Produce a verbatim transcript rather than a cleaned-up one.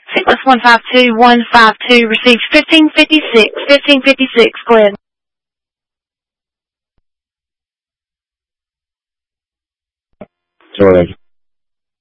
Sequence one five two one five two received fifteen fifty-six, fifteen fifty-six, go ahead. Jordan.